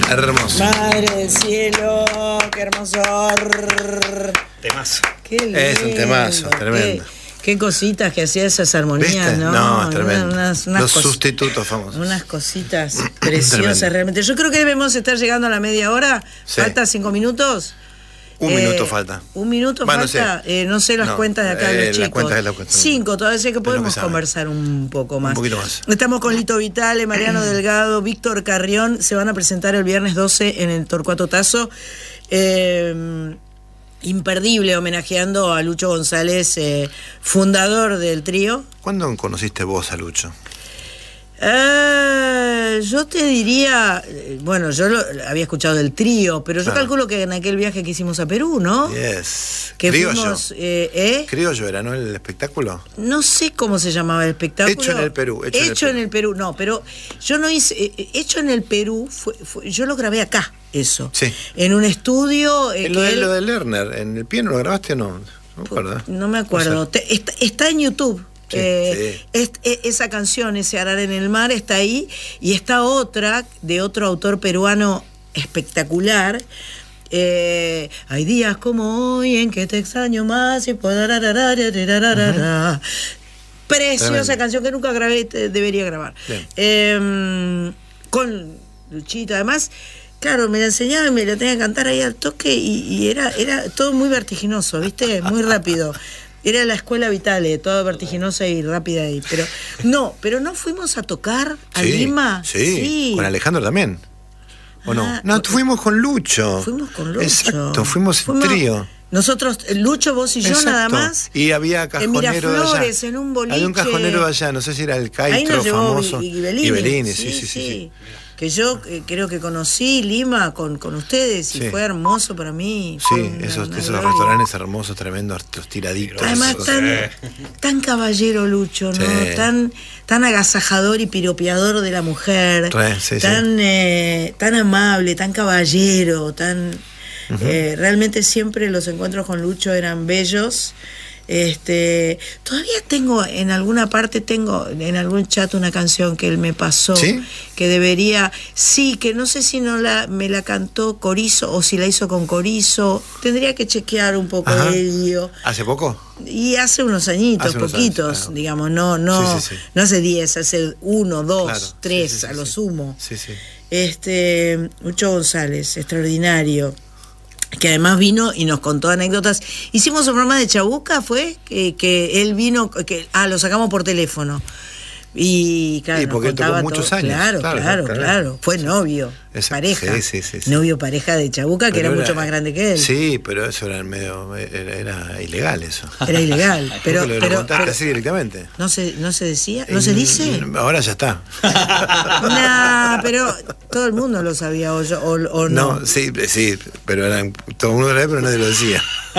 Hermoso. Madre del cielo, qué hermoso. Temazo. Qué lindo. Es un temazo, tremendo. Qué cositas que hacía esas armonías, ¿Viste? ¿no? No, es tremendo. Los cos- sustitutos famosos. Unas cositas preciosas Tremendo. realmente. Yo creo que debemos estar llegando a la media hora. Sí. Falta 5 minutos. Un minuto falta. Un minuto Bueno, falta. No sé las No, cuentas de acá de los las chicos. cuentas de la cuenta. 5, todavía sé que podemos saben. conversar un poco más. Un poquito más. Estamos con Lito Vitale, Mariano Delgado, Víctor Carrión. Se van a presentar el viernes 12 en el Torcuato Tazo. Imperdible, homenajeando a Lucho González, fundador del trío. ¿Cuándo conociste vos a Lucho? Yo te diría, bueno, yo había escuchado del trío, pero yo Claro. calculo que en aquel viaje que hicimos a Perú, ¿no? Yes. Que Criollo. fuimos, Criollo era, ¿no? El espectáculo. no sé cómo se llamaba el espectáculo. Hecho en el Perú, Hecho en el Perú, no, pero yo no hice. Hecho en el Perú, yo lo grabé acá, eso. Sí. En un estudio. En lo de Lerner, ¿en el piano lo grabaste o no? No me acuerdo. No me acuerdo. O sea, Está en YouTube. Sí, Esa canción, ese Arar en el Mar, está ahí. Y está otra de otro autor peruano espectacular. Hay días como hoy en que te extraño más y preciosa Tremendo. canción que nunca grabé, debería grabar. Con Luchita, además. Claro, me la enseñaba y me la tenía que cantar ahí al toque y era todo muy vertiginoso, ¿viste? Muy rápido. Era la escuela Vitale, toda vertiginosa y rápida ahí. Pero no fuimos a tocar a sí, Lima. Sí, con Alejandro también. ¿O no? No, fuimos con Lucho. Fuimos con Lucho. Exacto, fuimos en trío. Nosotros, Lucho, vos y yo nada más. Y había cajonero de allá. En Miraflores, en un boliche. Había un cajonero de allá, no sé si era el Ahí Caitro nos llevó famoso. Ibelini. Sí. Que yo creo que conocí Lima con ustedes y Sí. fue hermoso para mí. Sí, Fue esos gloria. restaurantes hermosos, tremendos, los tiraditos. Además, tan caballero Lucho, ¿no? Sí. Tan agasajador y piropeador de la mujer. Sí, tan amable, tan caballero, tan. Realmente siempre los encuentros con Lucho eran bellos. Todavía tengo en alguna parte, en algún chat una canción que él me pasó. ¿Sí? Que debería, que no sé si me la cantó Corizo o si la hizo con Corizo. Tendría que chequear un poco ello. ¿Hace poco? Y hace unos añitos, Hace unos poquitos, años, digamos, no Sí. no hace 10, hace 1, 2, Claro. 3 Sí. a lo sumo. Sí. Lucho González, extraordinario, que además vino y nos contó anécdotas. Hicimos un programa de Chabuca, fue que él vino, lo sacamos por teléfono. Y claro, Y porque nos contaba tocó muchos todo. años. Claro. Fue novio, Exacto. pareja. Sí. Novio, pareja de Chabuca, que Pero era mucho más grande que él. Sí, pero eso era era ilegal eso. Era ilegal. Pero lo contaste así directamente. ¿No se decía? ¿No se dice? Ahora ya está. Nah, pero todo el mundo lo sabía o no. No, sí, pero todo el mundo lo sabía, pero nadie lo decía.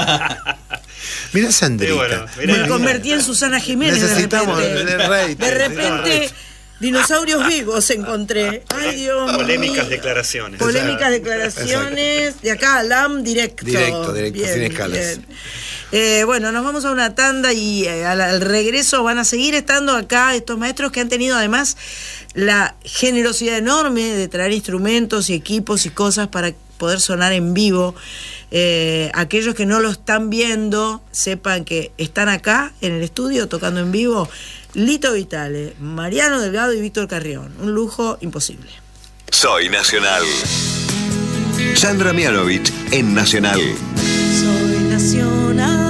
Mirá Sandrita. Me convertí en Susana Jiménez. Necesitamos de repente dinosaurios vivos encontré. Ay, Dios mío. Polémicas declaraciones. Polémicas declaraciones. De acá a LAM directo. Directo, Bien, sin escalas. bien. Bueno, nos vamos a una tanda y al regreso van a seguir estando acá estos maestros que han tenido además la generosidad enorme de traer instrumentos y equipos y cosas para poder sonar en vivo. Aquellos que no lo están viendo, sepan que están acá en el estudio tocando en vivo. Lito Vitale, Mariano Delgado y Víctor Carrión. Un lujo imposible. Soy Nacional. Sandra Mianovich en Nacional. Soy Nacional.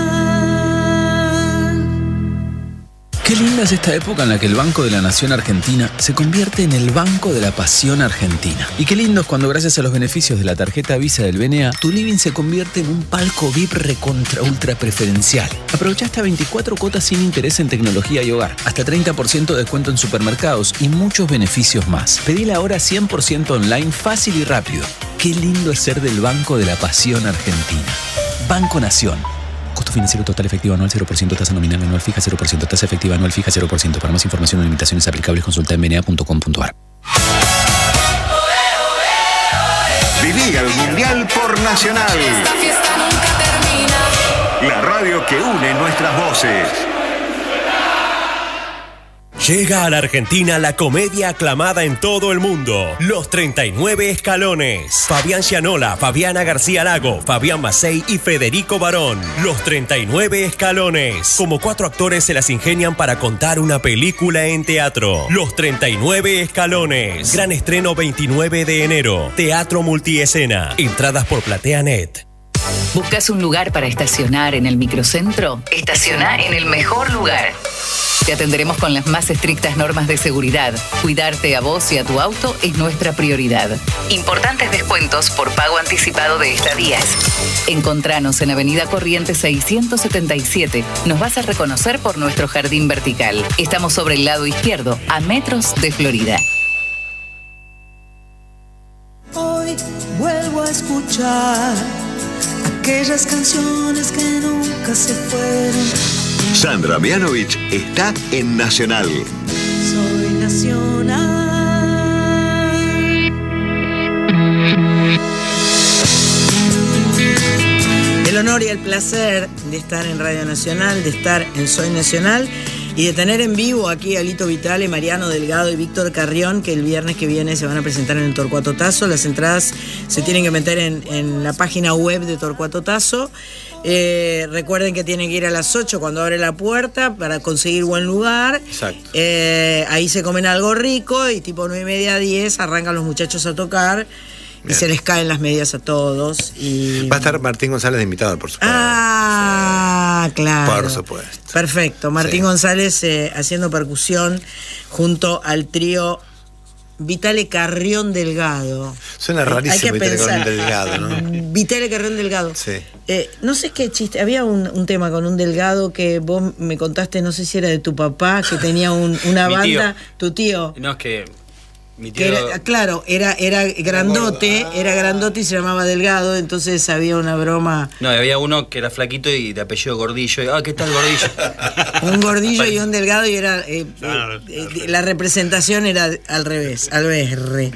Qué linda es esta época en la que el Banco de la Nación Argentina se convierte en el Banco de la Pasión Argentina. Y qué lindo es cuando gracias a los beneficios de la tarjeta Visa del BNA, tu living se convierte en un palco VIP recontra ultra preferencial. Aprovecha hasta 24 cuotas sin interés en tecnología y hogar, hasta 30% de descuento en supermercados y muchos beneficios más. Pedila ahora 100% online, fácil y rápido. Qué lindo es ser del Banco de la Pasión Argentina. Banco Nación. Costo financiero total efectivo anual 0%, tasa nominal anual fija 0%, tasa efectiva anual fija 0%. Para más información o limitaciones aplicables consulta en bna.com.ar. Viví el Mundial por Nacional. Esta fiesta nunca termina. La radio que une nuestras voces. Llega a la Argentina la comedia aclamada en todo el mundo, Los 39 Escalones. Fabián Gianola, Fabiana García Lago, Fabián Macei y Federico Barón. Los 39 Escalones. Como 4 actores se las ingenian para contar una película en teatro. Los 39 Escalones. Gran estreno 29 de enero. Teatro Multiescena. Entradas por PlateaNet. ¿Buscas un lugar para estacionar en el microcentro? Estaciona en el mejor lugar. Te atenderemos con las más estrictas normas de seguridad. Cuidarte a vos y a tu auto es nuestra prioridad. Importantes descuentos por pago anticipado de estadías. Encontranos en Avenida Corrientes 677. Nos vas a reconocer por nuestro jardín vertical. Estamos sobre el lado izquierdo, a metros de Florida. Hoy vuelvo a escuchar aquellas canciones que nunca se fueron. Sandra Mianovich está en Nacional. Soy Nacional. El honor y el placer de estar en Radio Nacional, de estar en Soy Nacional y de tener en vivo aquí a Lito Vitale, Mariano Delgado y Víctor Carrión, que el viernes que viene se van a presentar en el Torcuato Tazo. Las entradas se tienen que meter en la página web de Torcuato Tazo. Recuerden que tienen que ir a las 8 cuando abre la puerta para conseguir buen lugar. Exacto. Ahí se comen algo rico y tipo 9:30, 10 arrancan los muchachos a tocar. Y se les caen las medias a todos. Y... Va a estar Martín González de invitado, por supuesto. Ah, claro. Por supuesto. Perfecto. Martín González haciendo percusión junto al trío Vitale Carrión Delgado. Suena rarísimo Vitale Carrión Delgado, ¿no? Vitale Carrión Delgado. Sí. No sé qué chiste. Había un tema con un Delgado que vos me contaste, no sé si era de tu papá, que tenía una banda. Tu tío. No, es que mi tío... Que era, claro, era grandote, era grandote y se llamaba Delgado, entonces había una broma. No, había uno que era flaquito y de apellido Gordillo. Y, ¿qué tal Gordillo? Un Gordillo y un Delgado, y era la representación era al revés, al BR.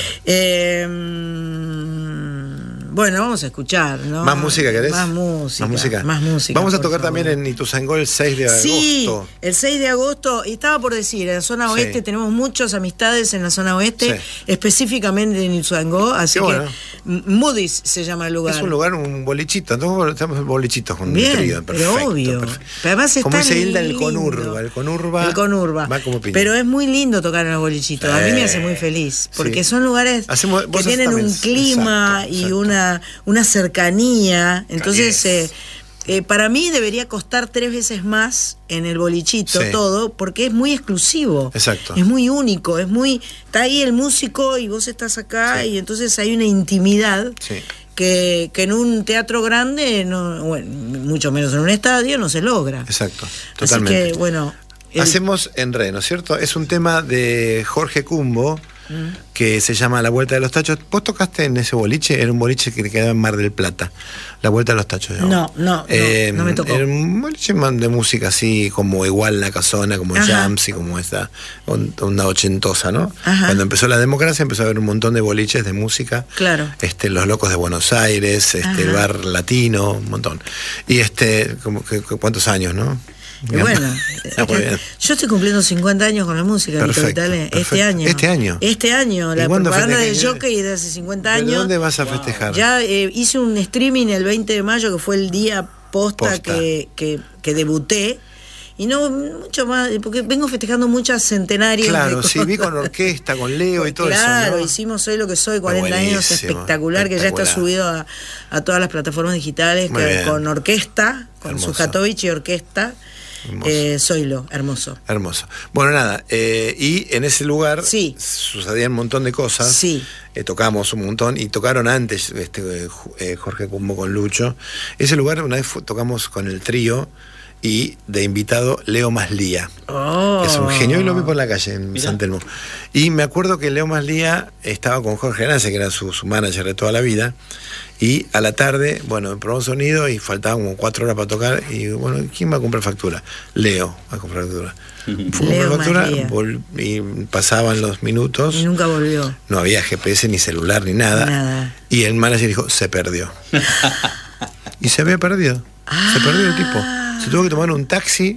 Bueno, vamos a escuchar, ¿no? ¿Más música querés? Más música. Más música. Vamos a tocar también en Ituzaingó el 6 de agosto. Sí, el 6 de agosto, y estaba por decir, en la zona oeste tenemos muchas amistades en la zona oeste, específicamente en Ituzaingó, así que bueno. Moody's se llama el lugar. Es un lugar, un bolichito, entonces estamos bolichitos con bien, un trío, perfecto. Pero obvio. Perfecto. Pero además como dice Hilda, el Conurba. Va como piña. Pero es muy lindo tocar en los bolichitos, a mí me hace muy feliz, porque son lugares que tienen un clima y una cercanía, entonces para mí debería costar 3 veces más en el bolichito todo, porque es muy exclusivo. Exacto. Es muy único, está ahí el músico y vos estás acá y entonces hay una intimidad que en un teatro grande, mucho menos en un estadio, no se logra. Exacto, totalmente. Así que bueno. Hacemos en re, ¿no es cierto? Es un tema de Jorge Cumbo, que se llama La Vuelta de los Tachos. ¿Vos tocaste en ese boliche? Era un boliche que quedaba en Mar del Plata. La Vuelta de los Tachos. No me tocó. Era un boliche de música así, como igual La Casona, como Jams y como esta onda ochentosa, ¿no? Ajá. Cuando empezó la democracia empezó a haber un montón de boliches de música. Claro. Los Locos de Buenos Aires, el Bar Latino, un montón. Y ¿cuántos años, no? Y bueno, yo estoy cumpliendo 50 años con la música, Vitale, este año. Este año, la propaganda del Jockey de hace 50 años. ¿De dónde vas a festejar? Ya hice un streaming el 20 de mayo, que fue el día posta. Que debuté. Y no mucho más, porque vengo festejando muchas centenarios. Claro, sí, vi con orquesta, con Leo y todo eso. Claro, hicimos Soy lo que soy, 40 años, espectacular, que ya está subido a todas las plataformas digitales, con orquesta, con Sujatovich y orquesta. Soylo, hermoso. Bueno, nada, y en ese lugar sucedían un montón de cosas. Sí. Tocamos un montón y tocaron antes Jorge Cumbo con Lucho. Ese lugar una vez tocamos con el trío y de invitado Leo Maslía. Es un genio, y lo vi por la calle en San Telmo. Y me acuerdo que Leo Maslía estaba con Jorge Nace, que era su manager de toda la vida. Y a la tarde, probamos sonido y faltaban como 4 horas para tocar. Y ¿quién va a comprar factura? Leo va a comprar factura. Fue a comprar factura y pasaban los minutos. Y nunca volvió. No había GPS, ni celular, ni nada. Y el manager dijo, se perdió. Y se había perdido. Se perdió el tipo. Se tuvo que tomar un taxi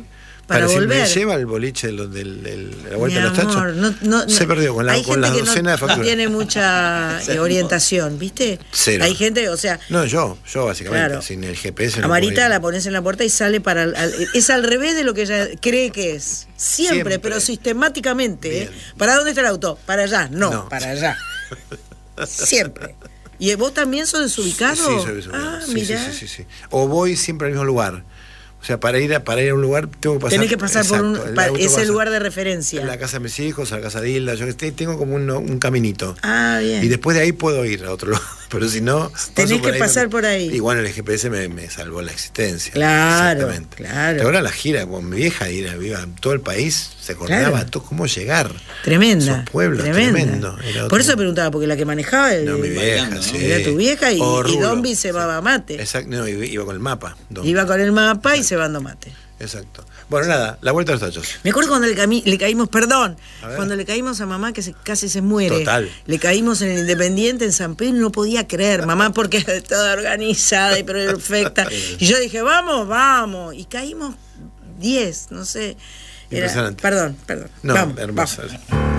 para si volver. me lleva el boliche de la vuelta de los amor, tachos. Se perdió con la docena de facturas. No tiene mucha orientación, ¿viste? Cero. Hay gente, o sea. No, yo básicamente, claro. sin el GPS. A Marita la pones en la puerta y sale para. Es al revés de lo que ella cree que es. Siempre. Pero sistemáticamente. ¿Para dónde está el auto? Para allá. No. Para allá. Siempre. ¿Y vos también sos desubicado? Sí, soy desubicado. Mirá. Sí. O voy siempre al mismo lugar. O sea, para ir a un lugar tengo que pasar. Tenés que pasar por ese lugar de referencia. En la casa de mis hijos, a la casa de Hilda, yo tengo como un caminito. Bien. Y después de ahí puedo ir a otro lugar. Pero si no. Tenés que pasar por ahí. Y bueno, el GPS me salvó la existencia. Claro. Exactamente. Claro. Pero ahora la gira con mi vieja, iba a todo el país, se coordinaba todo, cómo llegar. Tremenda. Esos pueblos, tremendo. Por eso preguntaba, porque la que manejaba mi vieja, era tu vieja y Dombi se va a mate. Exacto, no, iba con el mapa. Iba con el mapa y se va a mate. Exacto. Bueno, nada, la vuelta a los tachos. Me acuerdo cuando le caímos, cuando le caímos a mamá que casi se muere. Total. Le caímos en el Independiente, en San Pedro, y no podía creer, mamá, porque era toda organizada y perfecta. Y yo dije, vamos. Y caímos 10, no sé. Impresionante. Perdón. No, vamos, hermoso. Vamos.